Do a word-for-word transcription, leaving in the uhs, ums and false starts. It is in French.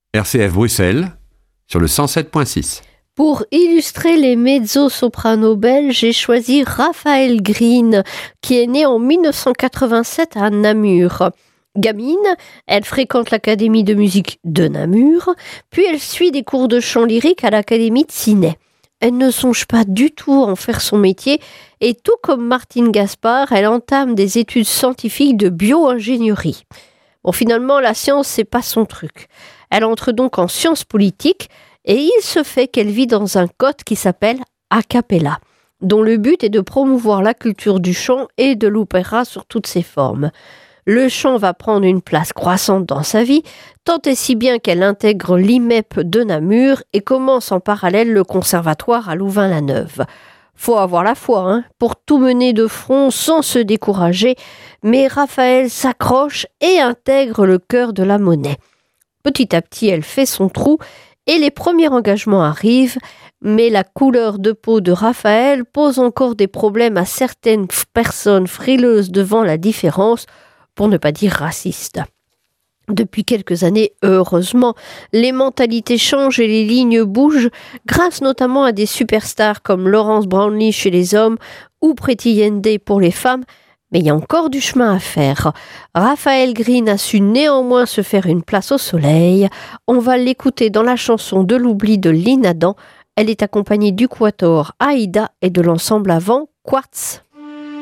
R C F Bruxelles, sur le cent sept virgule six. Pour illustrer les mezzo-sopranos belges, j'ai choisi Raphaëlle Green, qui est née en mille neuf cent quatre-vingt-sept à Namur. Gamine, elle fréquente l'académie de musique de Namur, puis elle suit des cours de chant lyrique à l'académie de Ciney. Elle ne songe pas du tout à en faire son métier et tout comme Martine Gaspard, elle entame des études scientifiques de bio-ingénierie. Bon, finalement, la science, c'est pas son truc. Elle entre donc en sciences politiques et il se fait qu'elle vit dans un cote qui s'appelle A Cappella, dont le but est de promouvoir la culture du chant et de l'opéra sur toutes ses formes. Le chant va prendre une place croissante dans sa vie, tant et si bien qu'elle intègre l'I M E P de Namur et commence en parallèle le conservatoire à Louvain-la-Neuve. Faut avoir la foi, hein, pour tout mener de front sans se décourager, mais Raphaëlle s'accroche et intègre le chœur de la Monnaie. Petit à petit, elle fait son trou et les premiers engagements arrivent, mais la couleur de peau de Raphaëlle pose encore des problèmes à certaines personnes frileuses devant la différence, pour ne pas dire raciste. Depuis quelques années, heureusement, les mentalités changent et les lignes bougent, grâce notamment à des superstars comme Laurence Brownlee chez les hommes ou Pretty Yende pour les femmes, mais il y a encore du chemin à faire. Raphaëlle Green a su néanmoins se faire une place au soleil. On va l'écouter dans la chanson de l'oubli de Lynn Adam. Elle est accompagnée du quatuor Aïda et de l'ensemble avant Quartz.